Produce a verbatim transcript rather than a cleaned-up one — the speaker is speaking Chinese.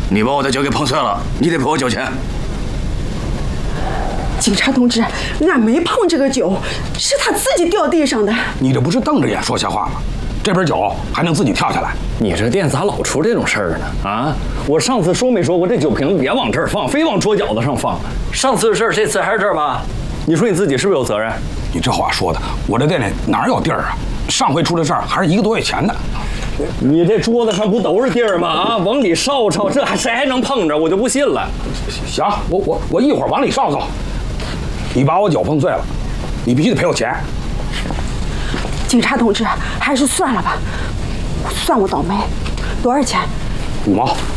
你把我的酒给碰碎了，你得赔我酒钱。 警察同志，俺没碰这个酒，是他自己掉地上的。 你这不是瞪着眼说瞎话吗？这瓶酒还能自己跳下来？ 你这店咋老出这种事儿呢？啊！我上次说没说过这酒瓶别往这儿放，非往桌角子上放？上次的事儿，这次还是这儿吧？你说你自己是不是有责任？ 你这话说的，我这店里哪有地儿啊？上回出的事儿还是一个多月前的。 你这桌子上不都是地儿吗？啊，往里烧烧，这还谁还能碰着？我就不信了。 行，我我我一会儿往里烧烧。你把我酒碰碎了，你必须得赔我钱。 警察同志，还是算了吧，算我倒霉。多少钱？ 五毛。